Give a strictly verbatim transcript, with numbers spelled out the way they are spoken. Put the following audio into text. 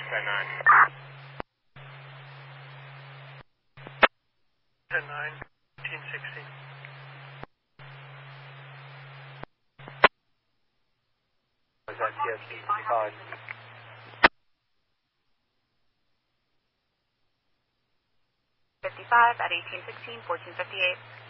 ten nine. ten nine, eighteen sixty. Was that T S B five? fifty-five at eighteen sixteen, fourteen fifty-eight.